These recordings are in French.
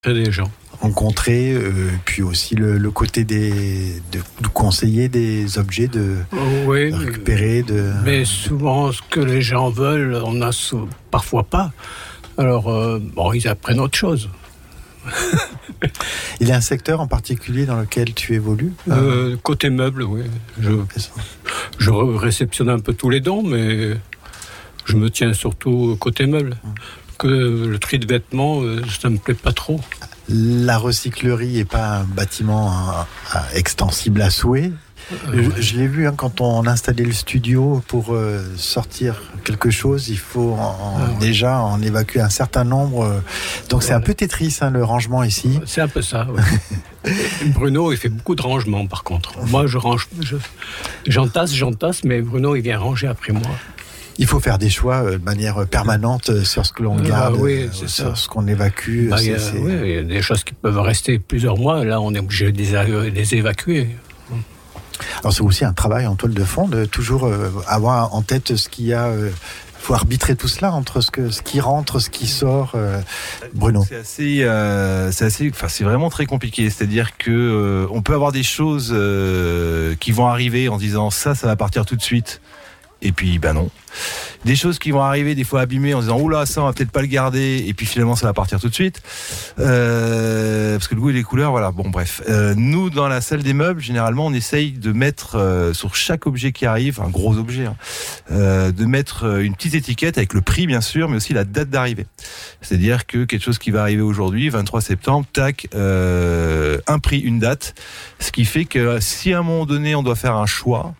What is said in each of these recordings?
des gens. Rencontrer, puis aussi le côté de conseiller des objets, de récupérer. Mais souvent, ce que les gens veulent, on a parfois pas. Alors, ils apprennent autre chose. Il y a un secteur en particulier dans lequel tu évolues ? Côté meubles, oui. Je réceptionne un peu tous les dons, mais je me tiens surtout côté meubles. Que le tri de vêtements, ça me plaît pas trop. La recyclerie n'est pas un bâtiment extensible à souhait. Je l'ai vu quand on installait le studio pour sortir quelque chose, il faut déjà en évacuer un certain nombre. Donc c'est un peu Tetris le rangement ici. C'est un peu ça. Ouais. Bruno il fait beaucoup de rangement par contre. Moi je range, j'entasse, mais Bruno il vient ranger après moi. Il faut faire des choix de manière permanente sur ce que l'on garde, sur ce qu'on évacue. Il y a des choses qui peuvent rester plusieurs mois. Là, on est obligé de les évacuer. Alors, c'est aussi un travail en toile de fond de toujours avoir en tête ce qu'il y a. Il faut arbitrer tout cela entre ce qui rentre, ce qui sort. Bruno. C'est vraiment très compliqué. C'est-à-dire que on peut avoir des choses qui vont arriver en disant ça va partir tout de suite. Et puis, non. Des choses qui vont arriver, des fois abîmées, en disant oula, ça on va peut-être pas le garder, et puis finalement ça va partir tout de suite. Parce que le goût et les couleurs, voilà. Bon, bref. Nous, dans la salle des meubles, généralement, on essaye de mettre sur chaque objet qui arrive, un gros objet, de mettre une petite étiquette avec le prix, bien sûr, mais aussi la date d'arrivée. C'est-à-dire que quelque chose qui va arriver aujourd'hui, 23 septembre, tac, un prix, une date. Ce qui fait que si à un moment donné, on doit faire un choix,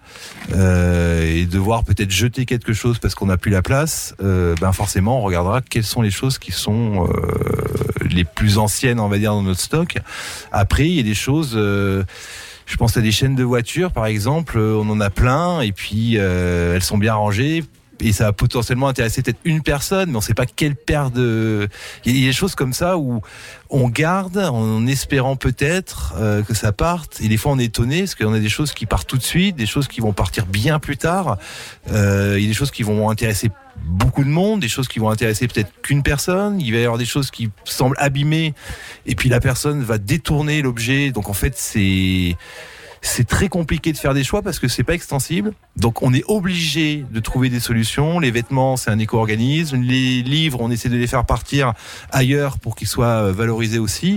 et devoir peut-être jeter quelque chose parce qu'on n'a plus la place, forcément on regardera quelles sont les choses qui sont les plus anciennes, on va dire, dans notre stock. Après il y a des choses, je pense à des chaînes de voitures par exemple, on en a plein et puis elles sont bien rangées. Et ça va potentiellement intéresser peut-être une personne, mais on ne sait pas quelle paire de... Il y a des choses comme ça où on garde en espérant peut-être que ça parte. Et des fois, on est étonné parce qu'on a des choses qui partent tout de suite, des choses qui vont partir bien plus tard. Il y a des choses qui vont intéresser beaucoup de monde, des choses qui vont intéresser peut-être qu'une personne. Il va y avoir des choses qui semblent abîmées et puis la personne va détourner l'objet. Donc en fait, c'est très compliqué de faire des choix parce que c'est pas extensible. Donc on est obligé de trouver des solutions. Les vêtements, c'est un éco-organisme. Les livres, on essaie de les faire partir ailleurs pour qu'ils soient valorisés aussi.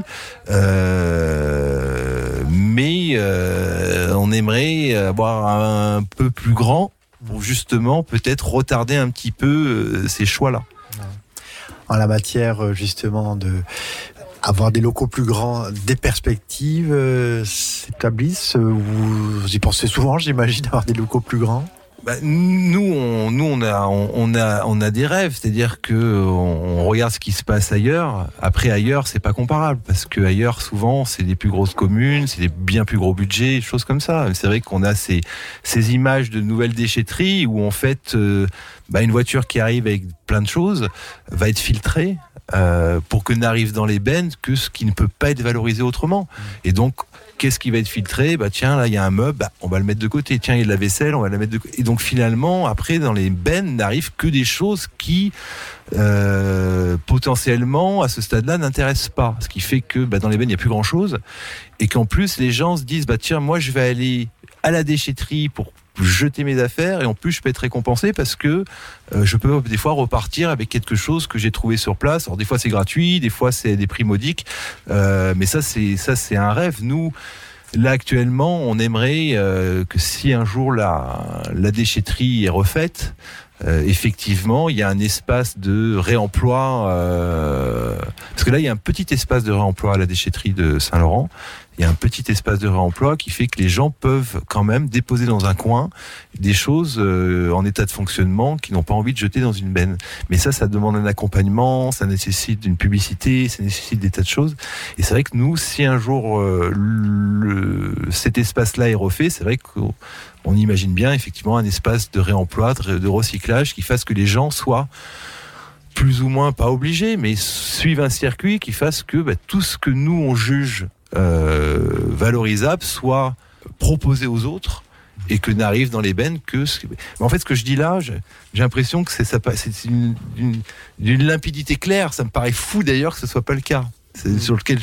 Mais on aimerait avoir un peu plus grand pour justement peut-être retarder un petit peu ces choix-là. En la matière justement de avoir des locaux plus grands, des perspectives s'établissent. Vous y pensez souvent, j'imagine, avoir des locaux plus grands. Nous, on a des rêves, c'est-à-dire que on regarde ce qui se passe ailleurs. Après, ailleurs, c'est pas comparable parce que ailleurs, souvent, c'est des plus grosses communes, c'est des bien plus gros budgets, des choses comme ça. C'est vrai qu'on a ces images de nouvelles déchetteries où en fait, une voiture qui arrive avec plein de choses va être filtrée. Pour que n'arrive dans les bennes que ce qui ne peut pas être valorisé autrement. Et donc, qu'est-ce qui va être filtré ? Tiens, là, il y a un meuble, on va le mettre de côté. Tiens, il y a de la vaisselle, on va la mettre de côté. Et donc, finalement, après, dans les bennes, n'arrivent que des choses qui, potentiellement, à ce stade-là, n'intéressent pas. Ce qui fait que, dans les bennes, il n'y a plus grand-chose. Et qu'en plus, les gens se disent, tiens, moi, je vais aller à la déchetterie pour jeter mes affaires et en plus je peux être récompensé parce que je peux des fois repartir avec quelque chose que j'ai trouvé sur place. Alors des fois c'est gratuit, des fois c'est des prix modiques, mais ça c'est un rêve. Nous là actuellement on aimerait que si un jour la déchetterie est refaite, effectivement il y a un espace de réemploi, parce que là il y a un petit espace de réemploi à la déchetterie de Saint-Laurent. Il y a un petit espace de réemploi qui fait que les gens peuvent quand même déposer dans un coin des choses en état de fonctionnement qu'ils n'ont pas envie de jeter dans une benne. Mais ça demande un accompagnement, ça nécessite une publicité, ça nécessite des tas de choses. Et c'est vrai que nous, si un jour cet espace-là est refait, c'est vrai qu'on imagine bien effectivement un espace de réemploi, de recyclage qui fasse que les gens soient plus ou moins pas obligés, mais suivent un circuit qui fasse que tout ce que nous on juge valorisable soit proposé aux autres et que n'arrive dans les bennes que en fait ce que je dis là, j'ai l'impression que c'est d'une limpidité claire. Ça me paraît fou d'ailleurs que ce soit pas le cas. sur lequel